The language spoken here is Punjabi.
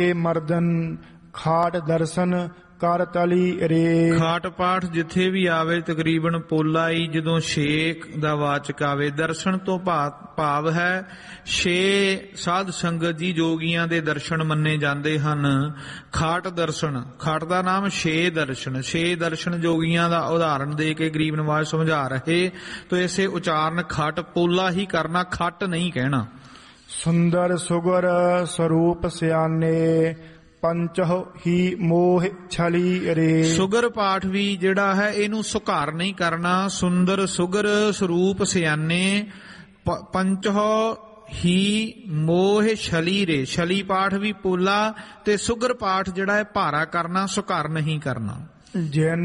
ਮਰਦਨ ਖਾਟ ਦਰਸ਼ਨ ਕਰ ਤਲੀ ਰੇ। ਖਾਟ ਪਾਠ ਜਿੱਥੇ ਵੀ ਆਵੇ ਤਕਰੀਬਨ ਪੋਲਾ ਹੀ ਜਦੋਂ ਛੇਕ ਦਾ ਵਾਚਕ ਆਵੇ। ਦਰਸ਼ਨ ਤੋਂ ਭਾਵ ਹੈ 6 ਸਾਧ ਸੰਗਤ ਜੀ ਜੋਗੀਆਂ ਦੇ ਦਰਸ਼ਨ ਮੰਨੇ ਜਾਂਦੇ ਹਨ। ਖਾਟ ਦਰਸ਼ਨ, ਖਾਟ ਦਾ ਨਾਮ 6 ਦਰਸ਼ਨ, 6 ਦਰਸ਼ਨ ਜੋਗੀਆਂ ਦਾ ਉਦਾਹਰਣ ਦੇ ਕੇ ਗਰੀਬ ਨਵਾਜ ਸਮਝਾ ਰਹੇ। ਤੋ ਇਸੇ ਉਚਾਰਨ ਖਟ ਪੋਲਾ ਹੀ ਕਰਨਾ, ਖੱਟ ਨਹੀਂ ਕਹਿਣਾ। ਸੁੰਦਰ ਸੁਗਰ ਸਰੂਪ ਸਿਆਨੇ ਪੰਚਹੁ ਹੀ ਮੋਹ ਛਲੀ ਰੇ। ਸੁਗਰ ਪਾਠ ਵੀ ਜਿਹੜਾ ਹੈ ਇਹਨੂੰ ਸੁਘਾਰ ਨਹੀਂ ਕਰਨਾ। ਸੁੰਦਰ ਸੁਗਰ ਸਰੂਪ ਸਿਆਨੇ ਪੰਚਹੁ ਹੀ ਮੋਹ ਛਲੀ ਰੇ। ਛਲੀ ਪਾਠ ਵੀ ਪੋਲਾ ਤੇ ਸੁਗਰ ਪਾਠ ਜਿਹੜਾ ਹੈ ਭਾਰਾ ਕਰਨਾ, ਸੁਘਾਰ ਨਹੀਂ ਕਰਨਾ। ਜਿਨ